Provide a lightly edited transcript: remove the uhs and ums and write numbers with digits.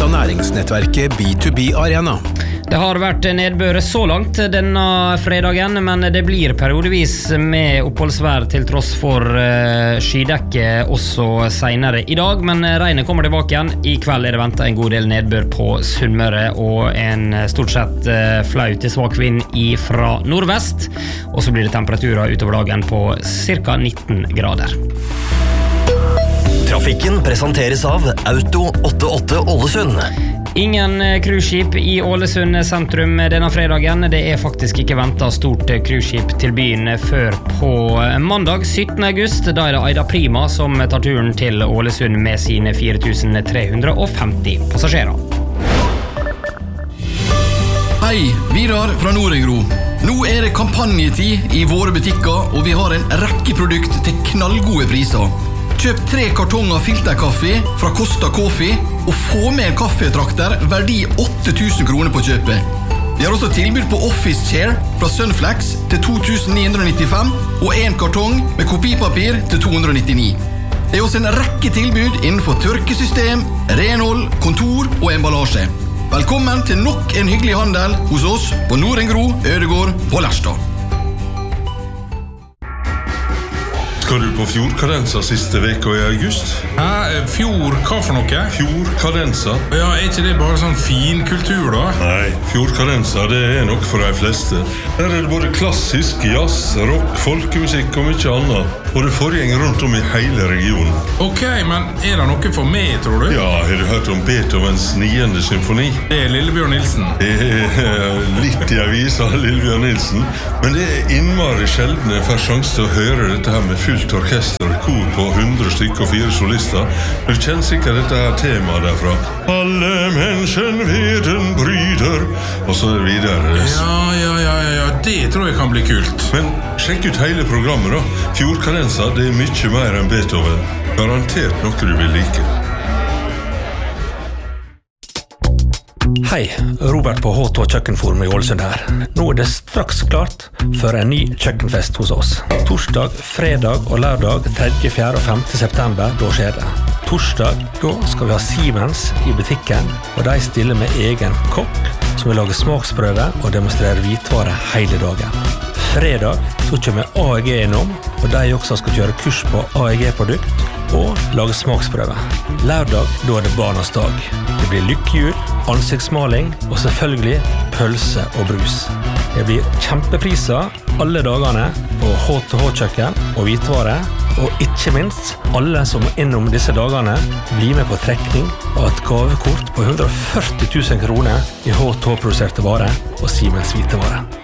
av næringsnettverket B2B Arena. Det har vært nedbør så langt denne fredagen, men det blir periodevis med oppholdsvær til tross for skydekke også senere i dag, men regnet kommer tilbake igjen. I kveld det ventet en god del nedbør på Sunnmøre og en stort sett flau til svak vind fra nordvest, og så blir det temperaturer utover dagen på ca. 19 grader. Trafikken presenteres av Auto 88 Ålesund. Ingen cruiseskip i Ålesund sentrum denne fredagen. Det faktisk ikke ventet stort cruiseskip til byen før på mandag 17. august. Da det Aida Prima som tar turen til Ålesund med sine 4350 passasjerer. Hei, Vidar fra Norengro. Nå det kampanjetid i våre butikker, og vi har en rekke produkt til knallgode priser. Kjøp 3 kartonger filterkaffe fra Costa Coffee og få med en kaffetrakter verdi 8000 kroner på kjøpet. Vi har også tilbud på Office Chair fra Sunflex til 2995 og en kartong med kopipapir til 299. Det også en rekke tilbud innenfor tørkesystem, renhold, kontor og emballasje. Velkommen til nok en hyggelig handel hos oss på Norengro, Ødegård og Lærstad. Skal du på Fjordkadensa siste veka i august? Fjord, hva for noe? Fjordkadensa? Ja, ikke det bare sånn fin kultur da? Nei, Fjordkadensa det nok for de fleste. Her det både klassisk, jazz, rock, folkemusikk og mye annet. Og det foregår rundt om i hele regionen. Ok, men det noe for meg, tror du? Ja, har du hørt om Beethovens 9. symfoni? Det Lillebjørn Nilsen. Det litt i avisa, Lillebjørn Nilsen. Men det innmari sjelden jeg får sjanse til å høre dette her med fullt orkester, kor på 100 stykker og 4 solister. Du kjenner sikkert dette her temaet derfra. Alle mennesken veden bryter, og så videre. Ja, det tror jeg kan bli kult. Men sjekk ut hele programmet da. Fjordkadensa, det mye mer enn Beethoven. Garantert noe du vil like. Hei, Robert på H2 Kjøkkenforum i Ålesund her. Nå det straks klart for en ny kjøkkenfest hos oss. Torsdag, fredag og lørdag 3., 4. og 5. september, da skjer det. Torsdag, da skal vi ha Siemens i butikken, og de stiller med egen kokk, som vil lage smaksprøve og demonstrere hvitvare hele dagen. Fredag, så kommer AEG innom, og de også skal kjøre kurs på AEG-produkt og lage smaksprøve. Lørdag, da det barnas dag. Det blir lykkehjul, ansiktsmaling og selvfølgelig pølse og brus. Det blir kjempepriser alle dagene på H2H-kjøkken og hvitvare, og ikke minst alle som innom disse dagene blir med på trekning av et gavekort på 140 000 kroner i H2-produserte varer og Siemens hvitevare.